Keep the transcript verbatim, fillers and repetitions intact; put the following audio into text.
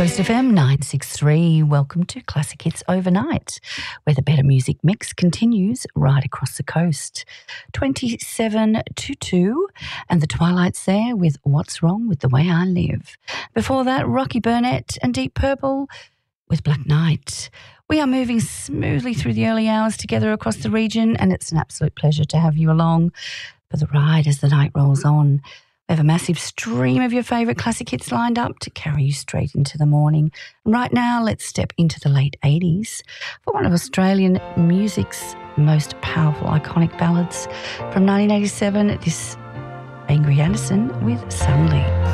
Coast F M nine six three. Welcome to Classic Hits Overnight, where the better music mix continues right across the coast. twenty-seven to two, and the Twilight's there with What's Wrong with the Way I Live. Before that, Rocky Burnett and Deep Purple with Black Knight. We are moving smoothly through the early hours together across the region, and it's an absolute pleasure to have you along for the ride as the night rolls on. We have a massive stream of your favourite classic hits lined up to carry you straight into the morning. And right now, let's step into the late eighties for one of Australian music's most powerful, iconic ballads. From nineteen eighty-seven, this Angry Anderson with Suddenly.